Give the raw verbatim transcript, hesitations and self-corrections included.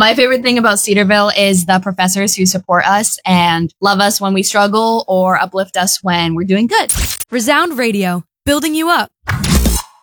My favorite thing about Cedarville is the professors who support us and love us when we struggle or uplift us when we're doing good. Resound Radio, building you up.